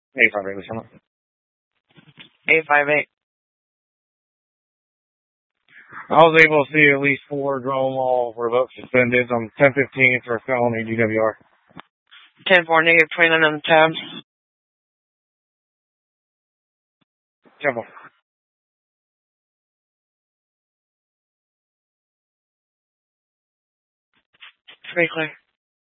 858, Lieutenant. 858. I was able to see at least 4 drone law revoked suspended on 1015 for felony DWR. 10-4, negative 29 on the tabs. 10-4. Pretty clear.